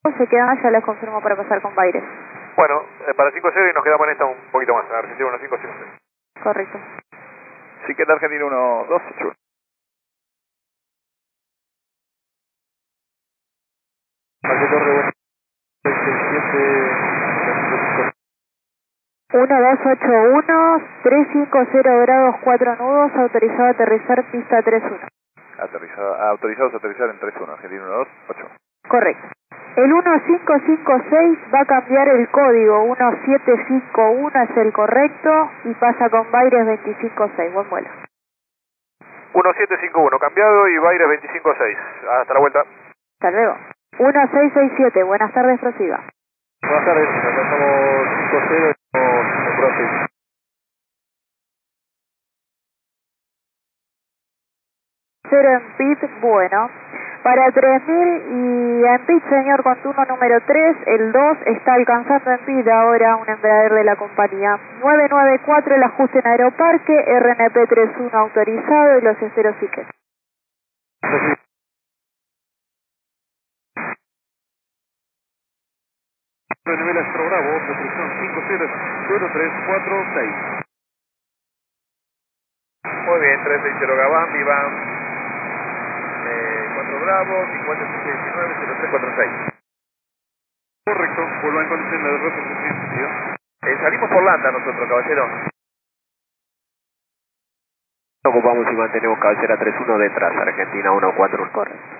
se quedan, ya les confirmo para pasar con Baires. Bueno, para 5-0 y nos quedamos en esta un poquito más, Argentina 1-5-0. Correcto. Sí, queda Argentina 1-2-8. Marque Torre, bueno, 1281, 350 grados 4 nudos, autorizado a aterrizar pista 31. Autorizados a aterrizar en 3-1, Argentina 1-2-8. Correcto. El 1556 va a cambiar el código, 1751 es el correcto y pasa con Baires 256. Buen vuelo. 1751, cambiado y Baires 25-6. Hasta la vuelta. Hasta luego. 1667, buenas tardes, prosiga. Buenas tardes, acá estamos 5-0 y estamos en Brasil. 0 en pit, bueno. Para 3000 y en pit, señor, con turno número 3, el 2 está alcanzando en pit ahora un Embraer de la compañía. 994, el ajuste en Aeroparque, RNP 31 autorizado y los esteros tickets. Nivel Astro Bravo, restricción 50-0346. Muy bien, 360 Gabán, Vivan 4 Bravo, 50-19-0346. Correcto, vuelva en condición de representación. Salimos por Landa nosotros, caballero. Ocupamos y mantenemos cabecera 3-1 detrás, Argentina 1-4. Correcto.